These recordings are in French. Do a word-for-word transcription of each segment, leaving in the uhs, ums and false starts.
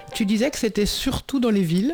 Tu disais que c'était surtout dans les villes.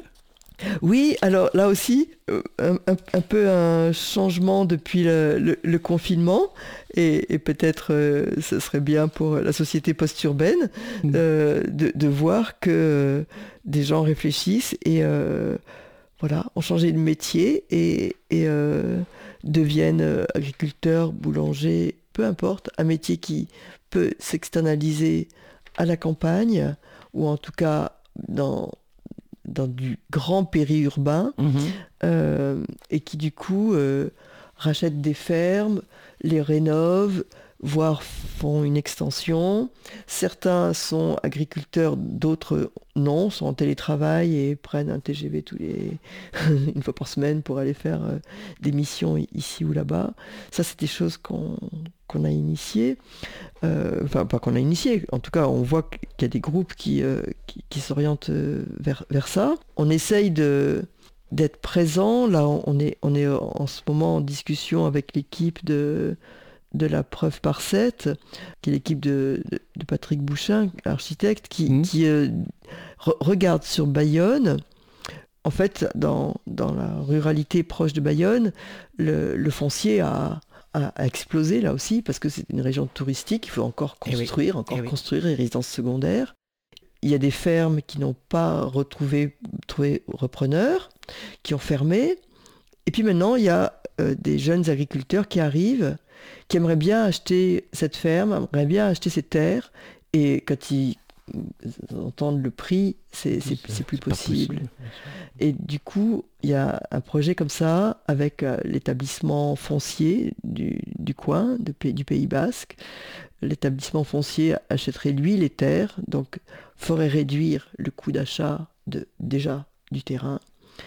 Oui, alors là aussi, euh, un, un- un peu un changement depuis le, le- le confinement, et, et peut-être euh, ce serait bien pour la société post-urbaine Mm. euh, de, de voir que euh, des gens réfléchissent et euh, voilà, ont changé de métier et, et, euh, deviennent euh, agriculteurs, boulangers, peu importe, un métier qui peut s'externaliser à la campagne ou en tout cas dans dans du grand périurbain Mhm. euh, et qui du coup euh, rachètent des fermes, les rénovent, voire font une extension. Certains sont agriculteurs, d'autres non, sont en télétravail et prennent un T G V tous les une fois par semaine pour aller faire euh, des missions ici ou là-bas. Ça, c'est des choses qu'on qu'on a initiées. Euh, enfin, pas qu'on a initié, en tout cas, on voit qu'il y a des groupes qui, euh, qui, qui s'orientent euh, vers, vers ça. On essaye de, d'être présent. Là, on est, on est en ce moment en discussion avec l'équipe de, de la preuve par sept, qui est l'équipe de, de, de Patrick Bouchin, architecte, qui, Mm. qui euh, re- regarde sur Bayonne. En fait, dans, dans la ruralité proche de Bayonne, le, le foncier a, a, a explosé là aussi, parce que c'est une région touristique, il faut encore Eh oui, construire, eh encore oui. construire les résidences secondaires. Il y a des fermes qui n'ont pas retrouvé, trouvé repreneurs, qui ont fermé. Et puis maintenant, il y a euh, des jeunes agriculteurs qui arrivent, qui aimeraient bien acheter cette ferme, aimeraient bien acheter ces terres, et quand ils entendent le prix, c'est, c'est, c'est plus C'est pas possible. possible, bien sûr. Et du coup, il y a un projet comme ça avec euh, l'établissement foncier du, du coin, de P- du Pays Basque. L'établissement foncier achèterait lui les terres, donc ferait réduire le coût d'achat de, déjà du terrain.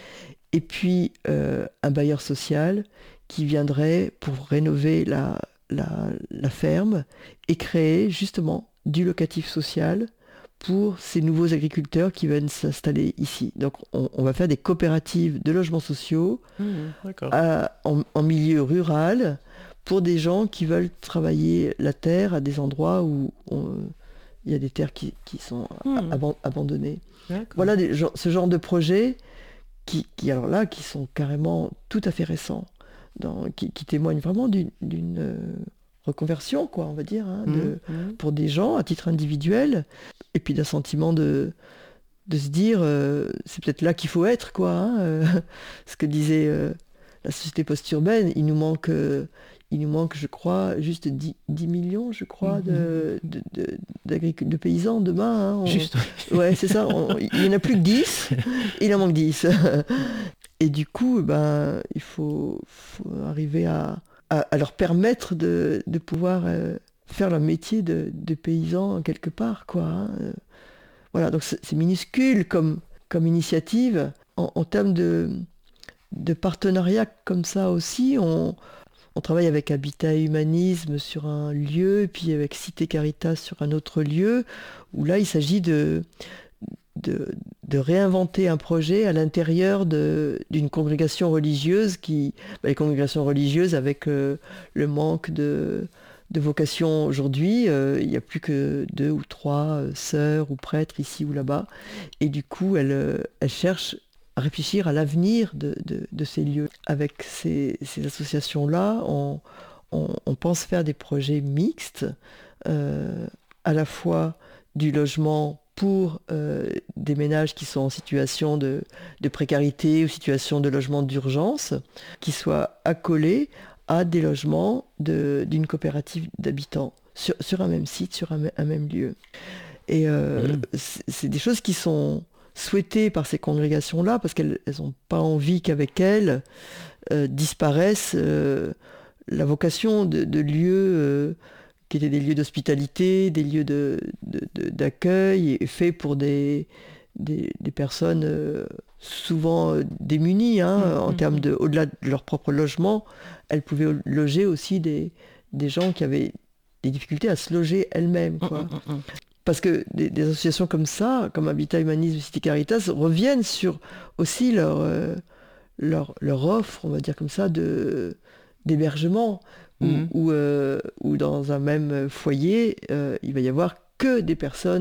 Et puis euh, un bailleur social qui viendrait pour rénover la, la, la ferme et créer justement du locatif social pour ces nouveaux agriculteurs qui viennent s'installer ici. Donc on, on va faire des coopératives de logements sociaux Mhm, d'accord. à- en, en milieu rural pour des gens qui veulent travailler la terre à des endroits où on- il y a des terres qui, qui sont a- Mhm, aban- abandonnées. d'accord. Voilà des gen- ce genre de projets qui, qui, alors là, qui sont carrément tout à fait récents, dans- qui, qui témoignent vraiment d'une d'une, euh, reconversion, quoi, on va dire, hein, Mhm, de, mhm. pour des gens à titre individuel, et puis d'un sentiment de, de se dire, euh, c'est peut-être là qu'il faut être, quoi. Hein, euh, ce que disait euh, la société post-urbaine, il nous manque, euh, il nous manque, je crois, juste dix dix millions, je crois, de, de, de, d'agric- de paysans demain. Hein, on- Juste, oui. Ouais, c'est ça, on- il n'y en a plus que dix, il en manque dix. Et du coup, ben, il faut, faut arriver à, à- à leur permettre de, de pouvoir euh, faire leur métier de, de paysan quelque part, quoi. Hein. Euh, Voilà, donc c'est c'est minuscule comme, comme initiative. En, en termes de, de partenariat comme ça aussi, on, on travaille avec Habitat et Humanisme sur un lieu, et puis avec Cité Caritas sur un autre lieu, où là, il s'agit de, de, de réinventer un projet à l'intérieur de- d'une congrégation religieuse qui, bah, les congrégations religieuses avec euh, le manque de, de vocation aujourd'hui, euh, il n'y a plus que deux ou trois euh, sœurs ou prêtres ici ou là-bas. Et du coup, elles, euh, elles cherchent à réfléchir à l'avenir de, de- de ces lieux. Avec ces, ces associations-là, on, on- on pense faire des projets mixtes, euh, à la fois du logement pour euh, des ménages qui sont en situation de, de précarité ou situation de logement d'urgence, qui soient accolés à des logements de- d'une coopérative d'habitants sur, sur un même site, sur un, un même lieu. Et euh, Mhm. c'est c'est des choses qui sont souhaitées par ces congrégations-là parce qu'elles n'ont pas envie qu'avec elles euh, disparaisse euh, la vocation de, de lieux euh, qui étaient des lieux d'hospitalité, des lieux de, de- de- d'accueil et faits pour des, des, des personnes euh, souvent euh, démunies hein, Mhm, en termes mhm. de, au-delà de leur propre logement, elles pouvaient loger aussi des, des gens qui avaient des difficultés à se loger elles-mêmes, Mhm, quoi. mhm, mhm. Parce que des, des associations comme ça, comme Habitat Humanisme, Cité Caritas, reviennent sur aussi leur, euh, leur, leur offre, on va dire comme ça, de, d'hébergement, où, Mhm. où, euh, où dans un même foyer, euh, il va y avoir que des personnes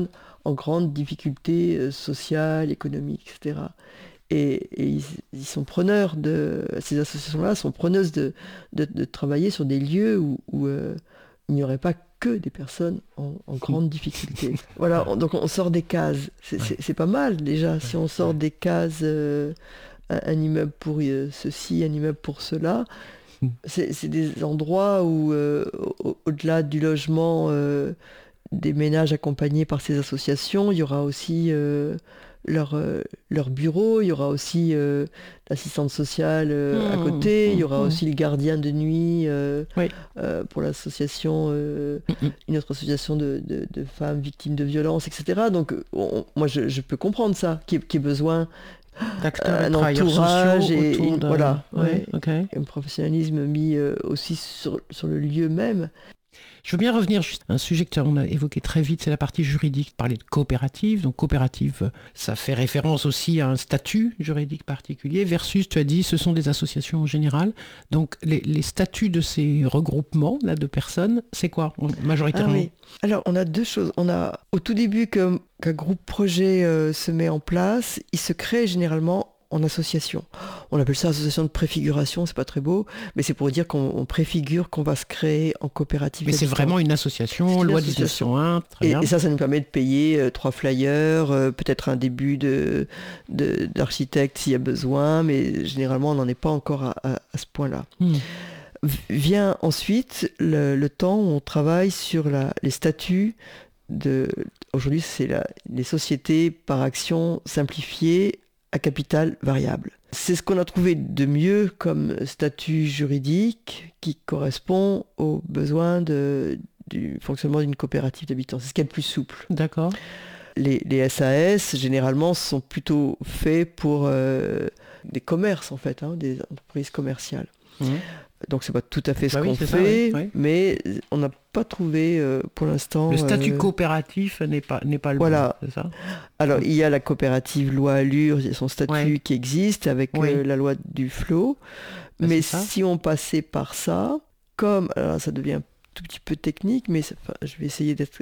en grande difficulté euh, sociale, économique, et cetera. Et, et ils, ils sont preneurs de... Ces associations-là sont preneuses de, de, de travailler sur des lieux où, où euh, il n'y aurait pas que des personnes en, en grande difficulté. Voilà, on, donc on sort des cases. C'est, c'est, c'est pas mal déjà, si on sort des cases, euh, un, un immeuble pour euh, ceci, un immeuble pour cela. C'est, c'est des endroits où, euh, au, au-delà du logement, euh, des ménages accompagnés par ces associations, il y aura aussi euh, leur, euh, leur bureau, il y aura aussi euh, l'assistante sociale euh, à Mmh, côté, il y aura mmh. aussi le gardien de nuit euh, Oui. euh, pour l'association, euh, Mmh. une autre association de, de- de femmes victimes de violences, et cetera. Donc on- moi je, je peux comprendre ça, qu'il y ait, qu'il y ait besoin D'acteurs et un de travailleurs entourage sociaux et autour une- de... voilà, Ouais, ouais, ok. un professionnalisme mis euh, aussi sur, sur le lieu même. Je veux bien revenir juste à un sujet que on a évoqué très vite, c'est la partie juridique. Parler de coopérative. Donc coopérative, ça fait référence aussi à un statut juridique particulier, versus, tu as dit, ce sont des associations en général. Donc les, les statuts de ces regroupements là, de personnes, c'est quoi Ah majoritairement? oui. Alors, on a deux choses. On a, au tout début, que- qu'un groupe projet euh, se met en place, il se crée généralement en association. On appelle ça association de préfiguration, c'est pas très beau, mais c'est pour dire qu'on on préfigure qu'on va se créer en coopérative Mais c'est d'habitants. vraiment une association, C'est une loi association. dix-neuf cent un, très Et, bien. et ça, ça nous permet de payer euh, trois flyers, euh, peut-être un début de, de- d'architecte s'il y a besoin, mais généralement, on n'en est pas encore à, à- à ce point-là. Hmm. V- Vient ensuite le, le temps où on travaille sur la- les statuts de... Aujourd'hui, c'est la- les sociétés par action simplifiées à capital variable. C'est ce qu'on a trouvé de mieux comme statut juridique qui correspond aux besoins de- du fonctionnement d'une coopérative d'habitants. C'est ce qui est le plus souple. D'accord. Les, les S A S, généralement, sont plutôt faits pour euh, des commerces, en fait, hein, des entreprises commerciales. Hmm. Donc c'est pas tout à fait ce Bah oui, qu'on c'est ça, fait, oui, oui. mais on n'a pas trouvé euh, pour l'instant... Le statut euh, coopératif n'est pas, n'est pas le Voilà. bon, c'est ça? Alors il y a la coopérative loi Allure, il y a son statut Ouais. qui existe avec Oui. euh, la loi du flot. Bah, mais c'est ça. si on passait par ça, comme... Alors ça devient un tout petit peu technique, mais c'est- enfin, je vais essayer d'être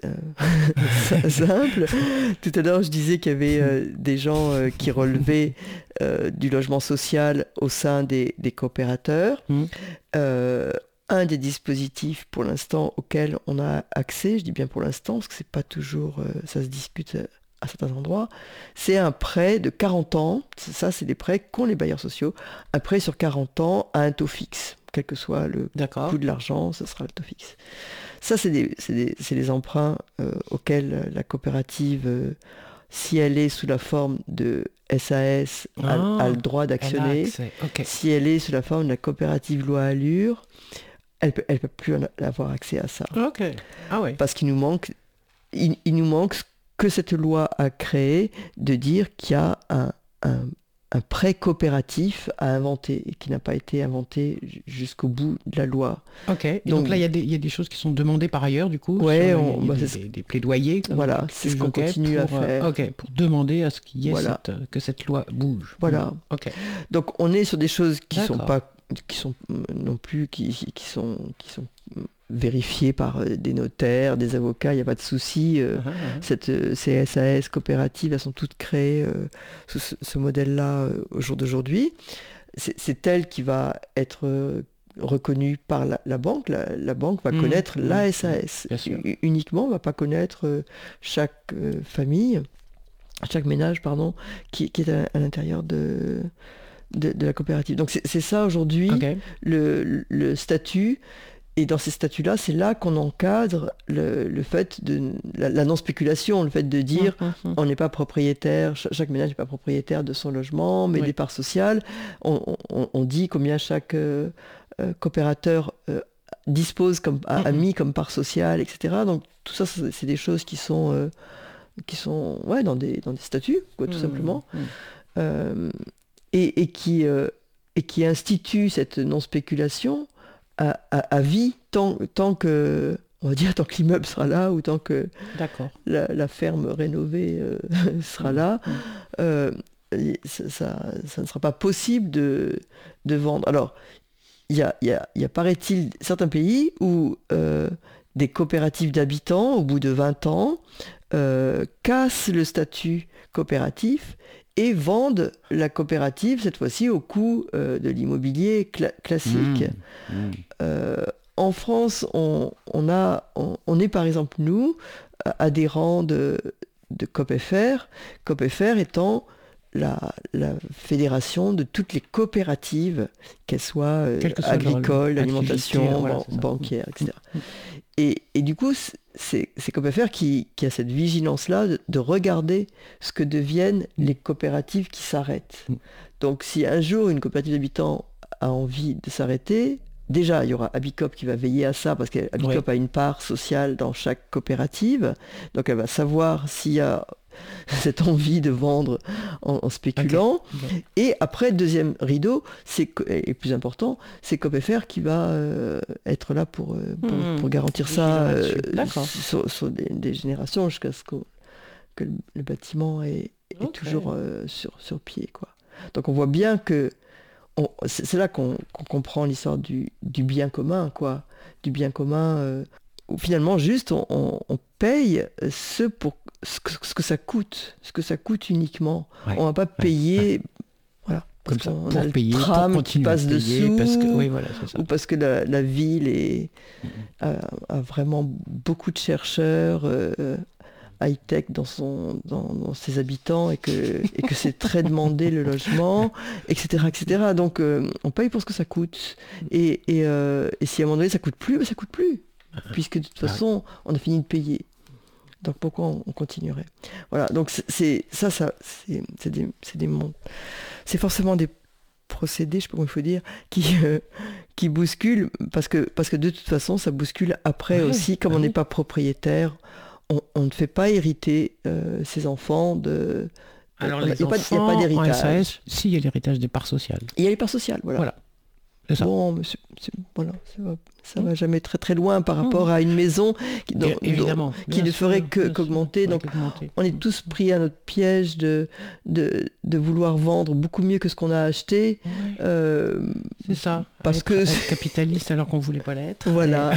euh, simple. Tout à l'heure, je disais qu'il y avait euh, des gens euh, qui relevaient euh, du logement social au sein des, des coopérateurs. Hmm. Euh, un des dispositifs pour l'instant auxquels on a accès, je dis bien pour l'instant, parce que c'est pas toujours, euh, ça se discute euh, à certains endroits, c'est un prêt de quarante ans, ça c'est des prêts qu'ont les bailleurs sociaux, un prêt sur quarante ans à un taux fixe, quel que soit le D'accord. coût de l'argent, ce sera le taux fixe. Ça c'est des, c'est des, c'est des emprunts euh, auxquels la coopérative, euh, si elle est sous la forme de S A S, a, Ah, a le droit Elle a d'actionner. accès. Ok. Si elle est sous la forme de la coopérative loi Allure, elle peut, elle peut plus en a- avoir accès à ça. Ok. Ah ouais. Parce qu'il nous manque, il, il nous manque ce que cette loi a créé, de dire qu'il y a un, un, un prêt coopératif à inventer et qui n'a pas été inventé j- jusqu'au bout de la loi. Ok. Et donc, Donc- là, il y, a des- il y a des choses qui sont demandées par ailleurs, du coup. Ouais, sur- on- il y a bah, des, c'est ce- des- des plaidoyers. comme Voilà, tu c'est ce qu'on évoquais, continue à pour, euh, faire. ok. Pour demander à ce qu'il y ait Voilà. cette, euh, que cette loi bouge. Voilà. Ok. Donc on est sur des choses qui sont D'accord. pas, qui sont euh, non plus, qui, qui- qui sont, qui sont euh, vérifiées par euh, des notaires, des avocats, il n'y a pas de souci. euh, Ah, ah, ah. Cette, euh, ces S A S coopératives, elles sont toutes créées euh, sous ce, ce modèle-là euh, au jour d'aujourd'hui. C'est, c'est elle qui va être euh, reconnue par la, la banque. La, la banque va Mmh, connaître mmh, la S A S. bien sûr. U- uniquement, va pas connaître euh, chaque euh, famille, chaque ménage, pardon, qui, qui est à, à l'intérieur de, de, de la coopérative. Donc c'est, c'est ça aujourd'hui Ok. le, le statut. Et dans ces statuts-là, c'est là qu'on encadre le, le fait de la, la non-spéculation, le fait de dire Hum, hum, hum. on n'est pas propriétaire, cha- chaque ménage n'est pas propriétaire de son logement, mais Oui. des parts sociales. On, on- on dit combien chaque euh, euh, coopérateur euh, dispose, comme, a, a Mhm. mis comme part sociale, et cetera. Donc tout ça, c'est c'est des choses qui sont, euh, qui sont ouais, dans, des, dans des statuts, quoi, tout Hum, simplement. hum. Euh, et, et qui, euh, et qui institue cette non-spéculation à, à- à vie, tant, tant que, on va dire, tant que l'immeuble sera là, ou tant que D'accord. la, la ferme rénovée euh, sera Hum, là, hum. euh, et ça, ça, ça ne sera pas possible de, de vendre. Alors, il y a, il y a- il y a, paraît-il, certains pays où euh, des coopératives d'habitants au bout de vingt ans, euh, cassent le statut coopératif et vendent la coopérative, cette fois-ci, au coût euh, de l'immobilier cla- classique. Mmh, mmh. Euh, en France, on, on, a, on, on est par exemple, nous, adhérents de, de COP-F R, COP-F R étant la, la fédération de toutes les coopératives, qu'elles soient euh, agricoles, alimentation, voilà, ban- bancaires, et cetera. Mmh. Et, et du coup, c'est, c'est COP-F R qui, qui a cette vigilance-là de, de regarder ce que deviennent les coopératives qui s'arrêtent. Donc si un jour une coopérative d'habitants a envie de s'arrêter, déjà il y aura Abicop qui va veiller à ça, parce qu'Abicop oui. a une part sociale dans chaque coopérative, donc elle va savoir s'il y a cette envie de vendre en, en spéculant. Okay. Okay. Et après, deuxième rideau, c'est, et plus important, c'est COP-F R qui va euh, être là pour, euh, pour, mmh, pour garantir ça euh, sur, sur des, des générations jusqu'à ce que, que le bâtiment est, est okay. toujours euh, sur, sur pied, quoi. Donc on voit bien que on, c'est, c'est là qu'on, qu'on comprend l'histoire du, du bien commun, quoi. Du bien commun euh, où finalement juste on, on, on paye ce, pour, ce, que, ce que ça coûte, ce que ça coûte uniquement. Ouais, on ne va pas payer, ouais, ouais. voilà, comme ça, on pour a le payer, tram pour qui passe dessous, parce que, oui, voilà, c'est ça. ou parce que la, la ville est, mm-hmm. a, a vraiment beaucoup de chercheurs euh, high-tech dans, son, dans, dans ses habitants et que, et que c'est très demandé le logement, et cetera, et cetera. Donc euh, on paye pour ce que ça coûte. Et, et, euh, et si à un moment donné ça coûte plus, ben, ça coûte plus. Puisque de toute façon, on a fini de payer. Donc pourquoi on, on continuerait ? Voilà, donc c'est, c'est ça, ça c'est, c'est, des, c'est, des, c'est forcément des procédés, je sais pas comment il faut dire, qui, euh, qui bousculent, parce que, parce que de toute façon, ça bouscule après ouais, aussi, comme ouais. on n'est pas propriétaire, on, on ne fait pas hériter euh, ses enfants de... Alors il n'y a, a, a pas d'héritage. En S A S, si, il y a l'héritage des parts sociales. Il y a les parts sociales, voilà. Voilà. C'est ça. Bon, mais c'est, c'est, voilà, ça va, ça va jamais très très loin par rapport mmh. à une maison qui, dont, évidemment, dont, qui ne sûr, ferait que, qu'augmenter. Sûr, donc, augmenter. On est tous pris à notre piège de, de, de vouloir vendre beaucoup mieux que ce qu'on a acheté. Ouais. Euh, c'est ça. Parce être, que être capitaliste alors qu'on voulait pas l'être. Voilà.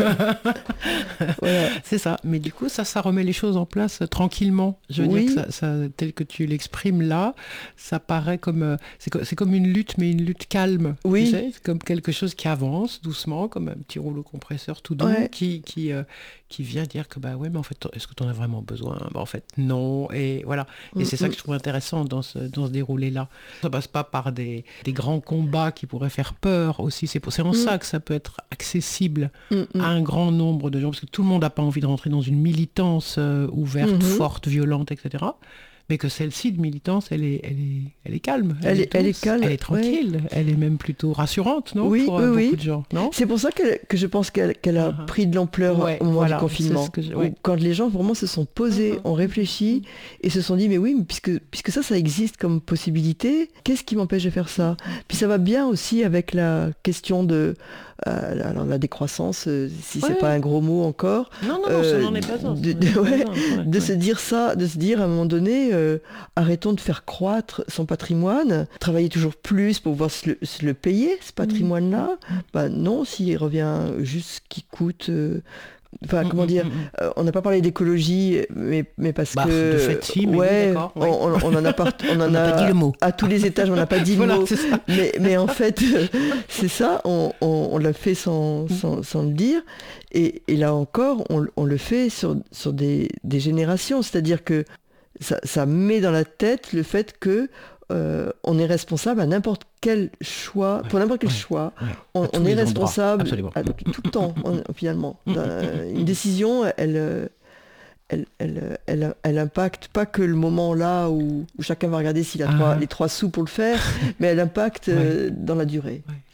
voilà. C'est ça. Mais du coup, ça, ça remet les choses en place euh, tranquillement. Je veux oui. dire que ça, ça, tel que tu l'exprimes là, ça paraît comme euh, c'est, c'est comme une lutte, mais une lutte calme. Oui. Tu sais, c'est comme quelque chose qui avance doucement, comme un petit rouleau compresseur tout doux, ouais. qui qui euh, qui vient dire que bah ouais, mais en fait, est-ce que tu en as vraiment besoin ? Bah en fait, non. Et voilà. Et mm-hmm. c'est ça que je trouve intéressant dans ce dans ce déroulé là. Ça passe pas par des des grands combats qui pourraient faire peur aussi. C'est, pour, c'est en mm. ça que ça peut être accessible mm-hmm. à un grand nombre de gens, parce que tout le monde n'a pas envie de rentrer dans une militance euh, ouverte, mm-hmm. forte, violente, et cetera. Mais que celle-ci de militance, elle est, elle est, elle est calme. Elle, elle, est, elle est calme. Elle est tranquille. Ouais. Elle est même plutôt rassurante, non ? Oui, pour oui, euh, beaucoup oui. de gens, non ? C'est pour ça qu'elle, que je pense qu'elle, qu'elle a uh-huh. pris de l'ampleur ouais, au moment voilà, du confinement. Je, ouais. Quand les gens vraiment se sont posés, uh-huh. ont réfléchi et se sont dit, mais oui, mais puisque, puisque ça, ça existe comme possibilité, qu'est-ce qui m'empêche de faire ça ? Puis ça va bien aussi avec la question de euh, alors, la décroissance, euh, si ouais. c'est pas un gros mot encore. Non, non, non, euh, ça n'en est pas un. De, de, ouais, ouais, de ouais. se dire ça, de se dire à un moment donné, euh, arrêtons de faire croître son patrimoine, travailler toujours plus pour pouvoir se le, se le payer, ce patrimoine-là. Mmh. Bah non, s'il revient juste ce qui coûte... Euh, Enfin, mmh, comment dire, mmh, euh, on n'a pas parlé d'écologie, mais, mais parce bah, que... De fait, si, mais ouais, oui, d'accord. On, on, on en a, part, on en on a pas dit le mot. À tous les étages, on n'a pas dit voilà, le mot. C'est ça. Mais, mais en fait, c'est ça, on, on, on l'a fait sans, sans, sans le dire. Et, et là encore, on, on le fait sur, sur des, des générations. C'est-à-dire que ça, ça met dans la tête le fait que Euh, on est responsable à n'importe quel choix, ouais, pour n'importe quel ouais, choix, ouais, on, on est responsable à, tout le temps, on, finalement. Une décision, elle, elle, elle, elle, elle impacte pas que le moment là où, où chacun va regarder s'il a ah. trois, les trois sous pour le faire, mais elle impacte ouais. euh, dans la durée. Ouais.